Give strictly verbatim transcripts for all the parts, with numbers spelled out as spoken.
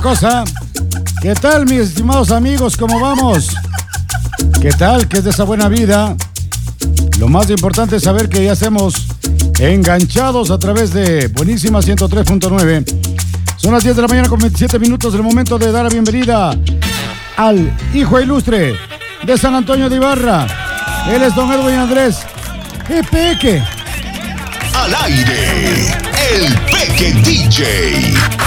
cosa. ¿Qué tal, mis estimados amigos? ¿Cómo vamos? ¿Qué tal? ¿Qué es de esa buena vida? Lo más importante es saber que ya estamos enganchados a través de Buenísima ciento tres punto nueve. Son las diez de la mañana con veintisiete minutos, el momento de dar la bienvenida al hijo ilustre de San Antonio de Ibarra. Él es don Edwin Andrés el Peque. Al aire, el Peque D J.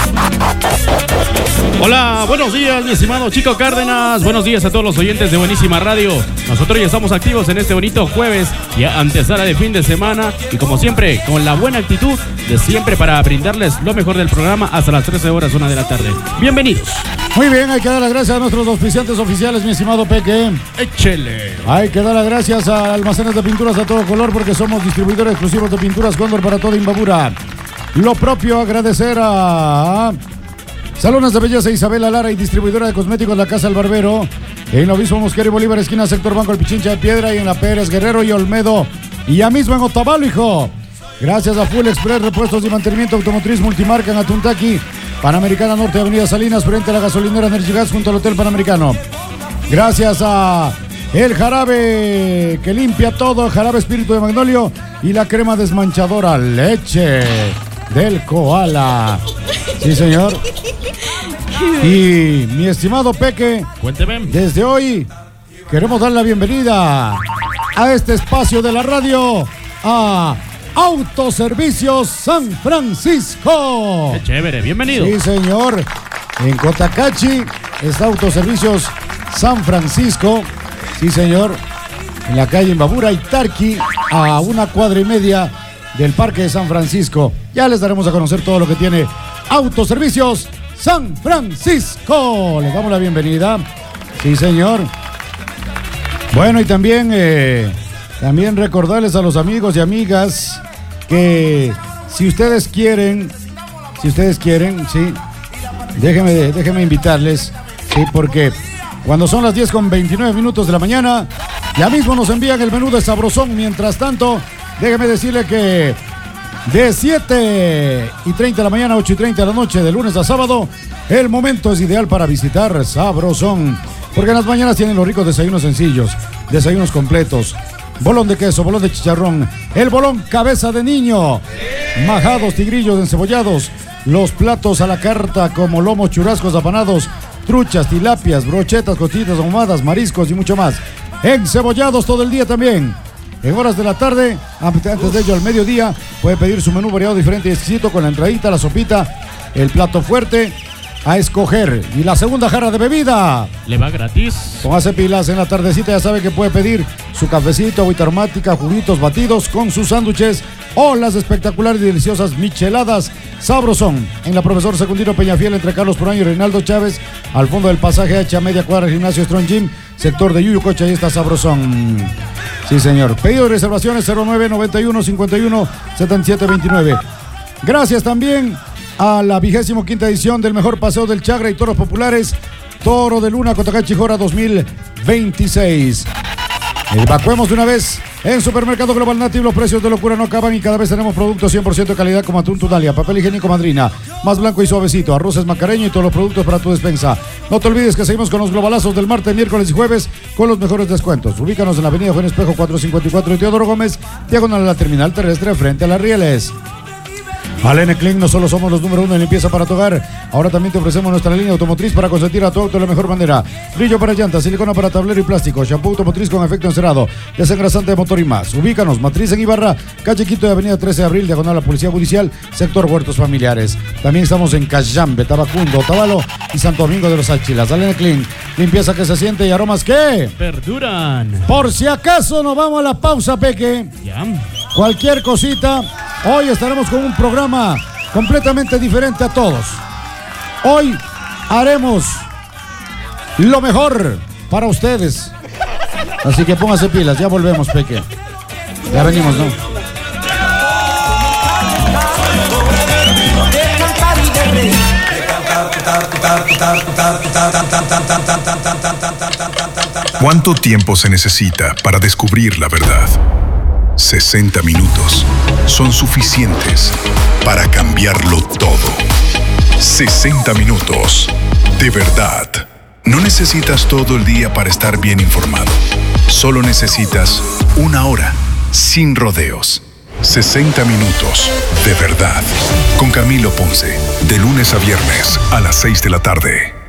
Hola, buenos días, mi estimado Chico Cárdenas. Buenos días a todos los oyentes de Buenísima Radio. Nosotros ya estamos activos en este bonito jueves, ya antesala de fin de semana. Y como siempre, con la buena actitud de siempre para brindarles lo mejor del programa hasta las trece horas, una de la tarde. Bienvenidos. Muy bien, hay que dar las gracias a nuestros auspiciantes oficiales, mi estimado Peque. Échele. Hay que dar las gracias a Almacenes de Pinturas a todo color porque somos distribuidores exclusivos de pinturas Cóndor para toda Imbabura. Lo propio, agradecer a Salones de Belleza Isabela Lara y distribuidora de cosméticos La Casa del Barbero. En la Obispo Mosquera y Bolívar, esquina sector Banco El Pichincha de Piedra, y en la Pérez Guerrero y Olmedo. Y ya mismo en Otavalo, hijo. Gracias a Full Express, repuestos y mantenimiento automotriz multimarca en Atuntaqui, Panamericana Norte, Avenida Salinas, frente a la gasolinera Energy Gas, junto al Hotel Panamericano. Gracias a el jarabe que limpia todo, el jarabe Espíritu de Magnolio y la crema desmanchadora Leche del Koala. Sí, señor. Y mi estimado Peque, cuénteme. Desde hoy queremos dar la bienvenida a este espacio de la radio a Autoservicios San Francisco. Qué chévere, bienvenido. Sí, señor. En Cotacachi está Autoservicios San Francisco. Sí, señor. En la calle Imbabura y Tarqui, a una cuadra y media del Parque de San Francisco. Ya les daremos a conocer todo lo que tiene Autoservicios San Francisco. Les damos la bienvenida. Sí, señor. Bueno, y también, eh, también recordarles a los amigos y amigas que si ustedes quieren, si ustedes quieren, sí, déjenme, déjenme invitarles, sí, porque cuando son las diez con veintinueve minutos de la mañana, ya mismo nos envían el menú de Sabrosón. Mientras tanto, déjenme decirle que de siete y treinta de la mañana a ocho y treinta de la noche, de lunes a sábado, el momento es ideal para visitar Sabrosón. Porque en las mañanas tienen los ricos desayunos sencillos, desayunos completos, bolón de queso, bolón de chicharrón, el bolón cabeza de niño, majados, tigrillos encebollados, los platos a la carta como lomos, churrascos apanados, truchas, tilapias, brochetas, costillitas ahumadas, mariscos y mucho más. Encebollados todo el día también. En horas de la tarde, antes de ello al mediodía, puede pedir su menú variado, diferente y exquisito con la entradita, la sopita, el plato fuerte a escoger y la segunda jarra de bebida. Le va gratis. Póngase pilas en la tardecita, ya sabe que puede pedir su cafecito, agüita aromática, juguitos, batidos con sus sándwiches o las espectaculares y deliciosas micheladas Sabrosón. En la Profesor Secundino Peñafiel, entre Carlos Puraño y Reinaldo Chávez, al fondo del pasaje H a media cuadra, Gimnasio Strong Gym, sector de Yuyucocha, ahí está Sabrosón. Sí, señor. Pedido de reservaciones cero nueve noventa y uno cincuenta y uno setenta y siete veintinueve. Gracias también a la vigésimo quinta edición del mejor paseo del Chagra y Toros Populares, Toro de Luna, Cotacachi Jora dos mil veintiséis. Evacuemos de una vez. En Supermercado Global Native los precios de locura no acaban y cada vez tenemos productos cien por ciento de calidad como atún Tudalia, papel higiénico Madrina, más blanco y suavecito, arroces Macareño y todos los productos para tu despensa. No te olvides que seguimos con los globalazos del martes, miércoles y jueves con los mejores descuentos. Ubícanos en la avenida Juan Espejo cuatrocientos cincuenta y cuatro de Teodoro Gómez, diagonal a la terminal terrestre frente a las Rieles. Alene Clean, no solo somos los número uno en limpieza para tu hogar, ahora también te ofrecemos nuestra línea automotriz para consentir a tu auto de la mejor manera. Brillo para llantas, silicona para tablero y plástico, shampoo automotriz con efecto encerado, desengrasante de motor y más. Ubícanos, Matriz en Ibarra, calle Quito de avenida trece de abril, diagonal a la Policía Judicial, sector Huertos Familiares. También estamos en Cayambe, Tabacundo, Otavalo y Santo Domingo de los Áchilas. Alene Clean, limpieza que se siente y aromas que perduran. Por si acaso nos vamos a la pausa, Peque. Ya. Cualquier cosita, hoy estaremos con un programa completamente diferente a todos. Hoy haremos lo mejor para ustedes. Así que póngase pilas, ya volvemos, Peque. Ya venimos, ¿no? ¿Cuánto tiempo se necesita para descubrir la verdad? sesenta minutos son suficientes para cambiarlo todo. sesenta minutos De verdad. No necesitas todo el día para estar bien informado. Solo necesitas una hora, sin rodeos. sesenta minutos, de verdad. Con Camilo Ponce, de lunes a viernes a las seis de la tarde.